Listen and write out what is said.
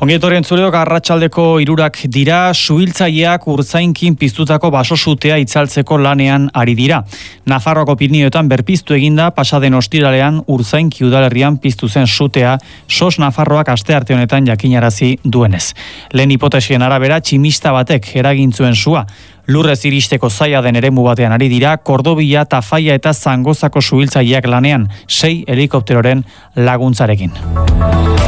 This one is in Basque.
Ongietorri entzuleok, arratsaldeko 3 dira, suhiltzaileak urtzainkin piztutako basosutea itzaltzeko lanean ari dira. Nafarroako Pirinioetan berpiztu eginda pasaden ostiralean Urzainki udalerrian piztu zen sutea, SOS Nafarroak astearte honetan jakinarazi duenez. Lehen hipotesien arabera tximista batek eragin zuen sua. Lurrez iristeko zaila den eremu batean ari dira, Kordobia, Tafaia eta Zangozako suhiltzaileak lanean, 6 helikopteroren laguntzarekin.